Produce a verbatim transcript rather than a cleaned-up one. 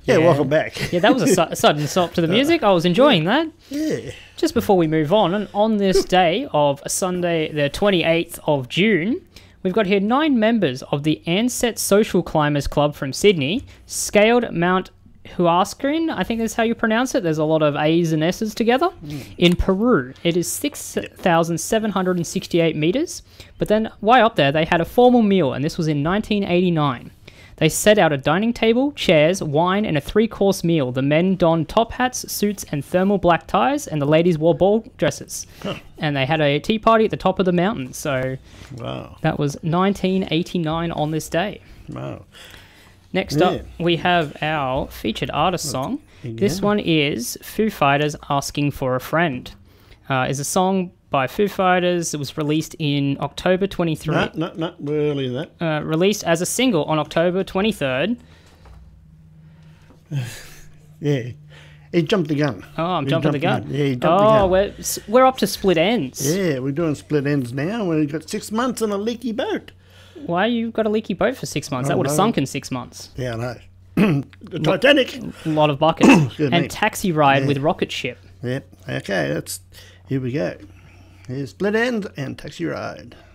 Yeah, welcome back. Yeah, that was a su- sudden stop to the music. I was enjoying that. Yeah. Just before we move on, and on this day of Sunday, the twenty-eighth of June, we've got here nine members of the Ansett Social Climbers Club from Sydney scaled Mount Huascarin, I think that's how you pronounce it. There's a lot of A's and S's together. Mm. In Peru. It is six thousand seven hundred sixty-eight metres. But then, way up there, they had a formal meal, and this was in nineteen eighty-nine. They set out a dining table, chairs, wine, and a three-course meal. The men donned top hats, suits, and thermal black ties, and the ladies wore ball dresses. Huh. And they had a tea party at the top of the mountain. So wow. That was nineteen eighty-nine on this day. Wow. Next yeah. up, we have our featured artist song. Yeah. This one is Foo Fighters Asking for a Friend. Uh, it's a song by Foo Fighters. It was released in October twenty-third. No, no, no, earlier than that. Uh, released as a single on October twenty-third. Yeah. He jumped the gun. Oh, I'm he jumping the gun. The yeah, he jumped oh, the gun. we're, we're up to split ends. Yeah, we're doing split ends now. We've got six months on a leaky boat. Why you got a leaky boat for six months? Oh, that would have no. sunk in six months. Yeah, I know. The Titanic. A lot of buckets. And me. Taxi Ride yeah. with Rocket Ship. Yep. Okay, that's here we go. Here's Split Ends and Taxi Ride.